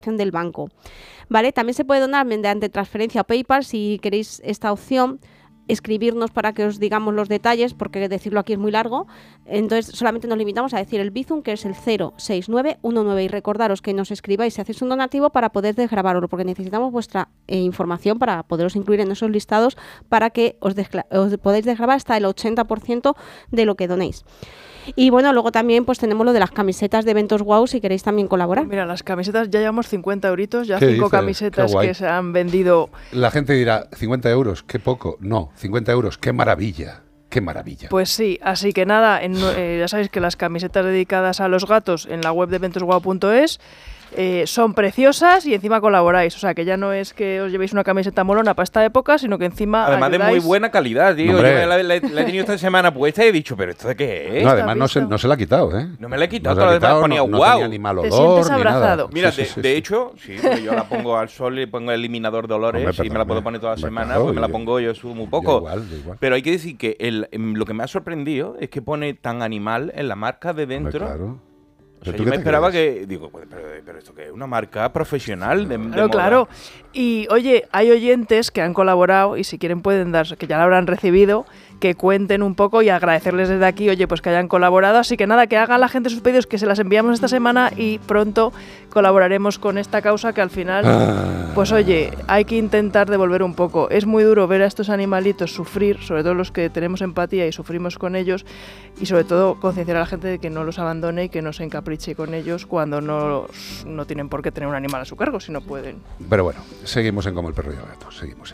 del banco, ¿vale? También se puede donar mediante transferencia o PayPal. Si queréis esta opción, escribirnos para que os digamos los detalles, porque decirlo aquí es muy largo. Entonces solamente nos limitamos a decir el Bizum, que es el 06919, y recordaros que nos escribáis si hacéis un donativo para poder desgrabarlo, porque necesitamos vuestra información para poderos incluir en esos listados, para que os podáis desgrabar hasta el 80% de lo que donéis. Y bueno, luego también pues tenemos lo de las camisetas de Eventos Wow, si queréis también colaborar. Mira, las camisetas ya llevamos 50 euritos, ya 5 camisetas que se han vendido. La gente dirá, 50 euros, qué poco. No, 50 euros, qué maravilla. ¡Qué maravilla! Pues sí, así que nada, ya sabéis que las camisetas dedicadas a los gatos en la web de eventosguau.es son preciosas y encima colaboráis. O sea, que ya no es que os llevéis una camiseta molona para esta época, sino que encima además ayudáis. De muy buena calidad, tío. Hombre. Yo la he tenido esta semana puesta y he dicho, ¿pero esto de qué es? No, además no se la ha quitado, ¿eh? No me la he quitado, no todas las demás ponía no wow. tenía ni mal olor, Te sientes ni abrazado. nada. Mira, Sí, de hecho, sí, porque yo la pongo al sol y pongo el eliminador de olores. Hombre, y me la puedo poner toda la semana, claro, pues me la pongo yo subo muy poco. Igual. Pero hay que decir que lo que me ha sorprendido es que pone tan animal en la marca de dentro. Hombre, claro. O sea, yo me esperaba que... Digo, pero esto que es una marca profesional de moda. Claro. Y, oye, hay oyentes que han colaborado y si quieren pueden dar, que ya la habrán recibido, que cuenten un poco y agradecerles desde aquí, oye, pues que hayan colaborado. Así que nada, que haga la gente sus pedidos, que se las enviamos esta semana y pronto colaboraremos con esta causa que al final, pues oye, hay que intentar devolver un poco. Es muy duro ver a estos animalitos sufrir, sobre todo los que tenemos empatía y sufrimos con ellos, y sobre todo concienciar a la gente de que no los abandone y que no se encapriche con ellos cuando no tienen por qué tener un animal a su cargo, si no pueden. Pero bueno, seguimos en Como el perro y el gato. Seguimos.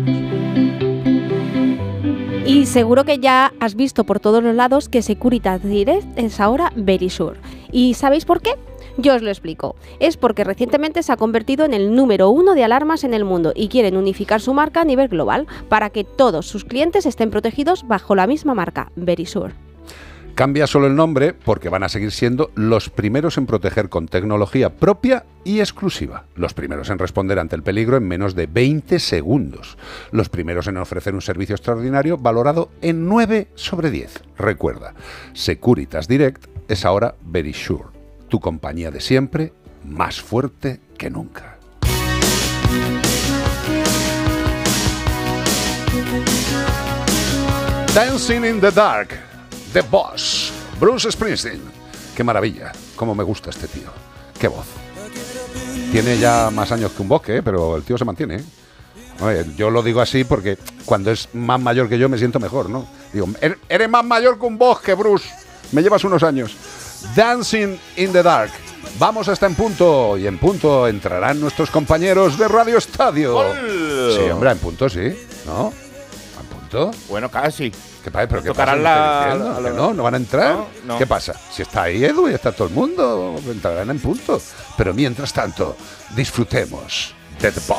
Y seguro que ya has visto por todos los lados que Securitas Direct es ahora Verisure. ¿Y sabéis por qué? Yo os lo explico. Es porque recientemente se ha convertido en el número 1 de alarmas en el mundo y quieren unificar su marca a nivel global para que todos sus clientes estén protegidos bajo la misma marca, Verisure. Cambia solo el nombre porque van a seguir siendo los primeros en proteger con tecnología propia y exclusiva. Los primeros en responder ante el peligro en menos de 20 segundos. Los primeros en ofrecer un servicio extraordinario valorado en 9 sobre 10. Recuerda, Securitas Direct es ahora Verisure, tu compañía de siempre, más fuerte que nunca. Dancing in the Dark, The Boss, Bruce Springsteen. Qué maravilla, cómo me gusta este tío. Qué voz. Tiene ya más años que un bosque, pero el tío se mantiene. Oye, yo lo digo así porque cuando es más mayor que yo me siento mejor, ¿no? Digo, eres más mayor que un bosque, Bruce. Me llevas unos años. Dancing in the Dark. Vamos hasta En Punto. Y En Punto entrarán nuestros compañeros de Radio Estadio. ¡Gol! Sí, hombre, En Punto sí, ¿no? ¿En Punto? Bueno, casi. ¿Qué pasa? ¿Pero qué Tocarán pasa? ¿Me estás diciendo? ¿Que no van a entrar? No. ¿Qué pasa? Si está ahí Edu y está todo el mundo, entrarán En Punto. Pero mientras tanto, disfrutemos de The Boss.